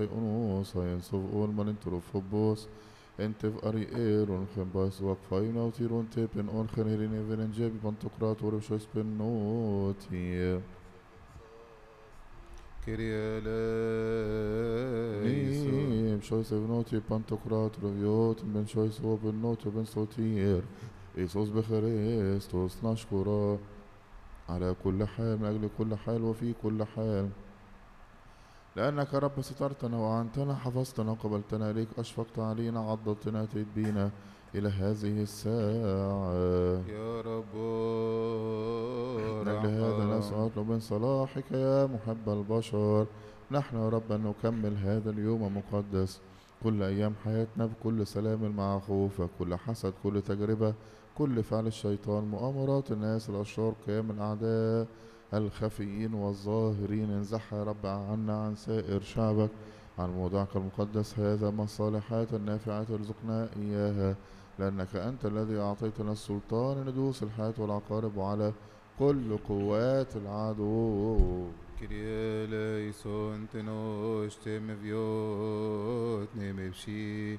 te onos, science of all manintor of phobos, Entev Arier, Chembas Wakfaina, Tiron Tepen, on Henerin, Evangebi, Pantocrat, or Shospen Notier. Kyrie eleison. Nim, Shois Evnoti, Pantocrat, Raviot, Ben Shois Open Note, Ben Sotier. إيسوس بخريستوس نشكره على كل حال من أجل كل حال وفي كل حال لأنك رب سترتنا وعنتنا حفظتنا وقبلتنا إليك أشفقت علينا عضدتنا أتيت بينا إلى هذه الساعة يا رب من أجل هذا نسأل من صلاحك يا محب البشر نحن يا رب أن نكمل هذا اليوم المقدس كل أيام حياتنا بكل سلام مع خوفك كل حسد كل تجربة كل فعل الشيطان مؤامرات الناس الأشرار قيام الأعداء الخفيين والظاهرين انزحها يا رب عنا عن سائر شعبك عن موضعك المقدس هذا مصالحات النافعات ارزقنا إياها لأنك أنت الذي أعطيتنا السلطان ندوس الحياة والعقارب وعلى كل قوات العدو Kyrie eleison tenos te me viot ne me psi